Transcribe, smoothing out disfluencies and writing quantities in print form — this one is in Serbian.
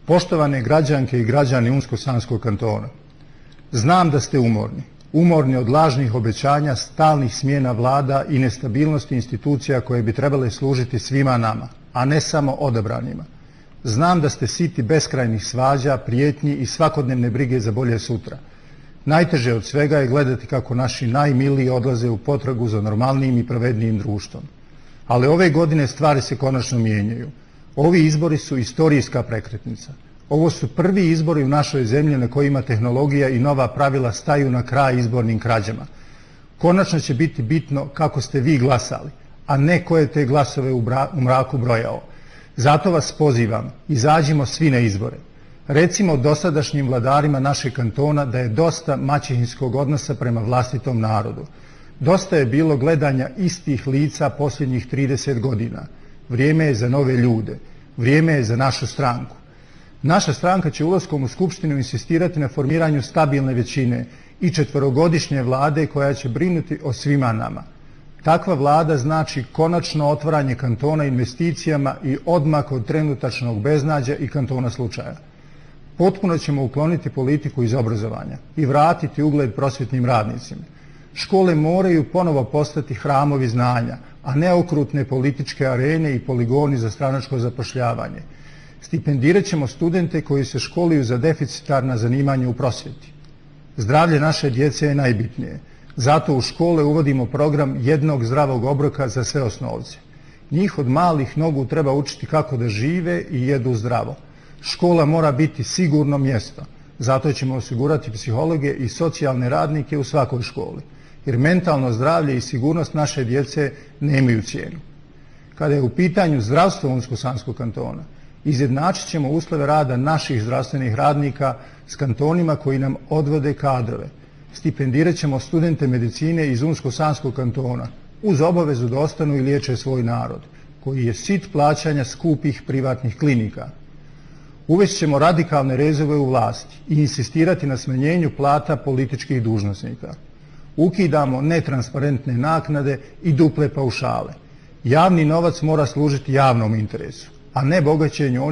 Poštovane građanke i građani Unsko-Sanskog kantona, znam da ste umorni od lažnih obećanja, stalnih smjena vlada i nestabilnosti institucija koje bi trebale služiti svima nama, a ne samo odabranima. Znam da ste siti beskrajnih svađa, prijetnji i svakodnevne brige za bolje sutra. Najteže od svega je gledati kako naši najmiliji odlaze u potragu za normalnijim i pravednijim društvom. Ali ove godine stvari se konačno mijenjaju. Ovi izbori su istorijska prekretnica. Ovo su prvi izbori u našoj zemlji na kojima tehnologija i nova pravila staju na kraj izbornim krađama. Konačno će biti bitno kako ste vi glasali, a ne ko je te glasove u mraku brojao. Zato vas pozivam, izađimo svi na izbore. Recimo dosadašnjim vladarima našeg kantona da je dosta maćehinskog odnosa prema vlastitom narodu. Dosta je bilo gledanja istih lica posljednjih 30 godina. Vrijeme je za nove ljude. Vrijeme je za našu stranku. Naša stranka će ulaskom u Skupštinu insistirati na formiranju stabilne većine i 4-godišnje vlade koja će brinuti o svima nama. Takva vlada znači konačno otvaranje kantona investicijama i odmak od trenutačnog beznađa i kantona slučaja. Potpuno ćemo ukloniti politiku iz obrazovanja i vratiti ugled prosvjetnim radnicima. Škole moraju ponovo postati hramovi znanja, a ne okrutne političke arene i poligoni za stranačko zapošljavanje. Stipendirat ćemo studente koji se školuju za deficitarna zanimanja u prosvjeti. Zdravlje naše djece je najbitnije. Zato u škole uvodimo program jednog zdravog obroka za sve osnovce. Njih od malih nogu treba učiti kako da žive i jedu zdravo. Škola mora biti sigurno mjesto. Zato ćemo osigurati psihologe i socijalne radnike u svakoj školi. Jer mentalno zdravlje i sigurnost naše djece nemaju cijenu. Kada je u pitanju zdravstvo Unsko-Sanskog kantona, izjednačit ćemo uslove rada naših zdravstvenih radnika s kantonima koji nam odvode kadrove. Stipendirat ćemo studente medicine iz Unsko-Sanskog kantona uz obavezu da ostanu i liječe svoj narod, koji je sit plaćanja skupih privatnih klinika. Uvest ćemo radikalne rezove u vlasti i insistirati na smanjenju plata političkih dužnosnika. Ukidamo netransparentne naknade i duple paušale. Javni novac mora služiti javnom interesu, a ne bogaćenju onih